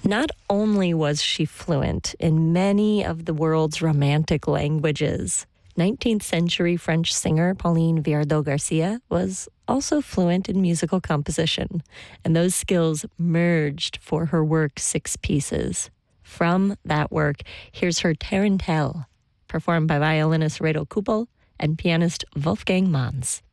Not only was she fluent in many of the world's romantic languages, 19th century French singer Pauline Viardot-Garcia was also fluent in musical composition, and those skills merged for her work Six Pieces. From that work, here's her Tarantelle, performed by violinist Reto Kuppel and pianist Wolfgang Manz.